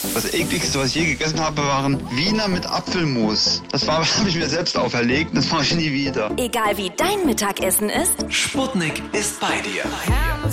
Das ekligste, was ich je gegessen habe, waren Wiener mit Apfelmus. Das habe ich mir selbst auferlegt, das mache ich nie wieder. Egal wie dein Mittagessen ist, Sputnik ist bei dir.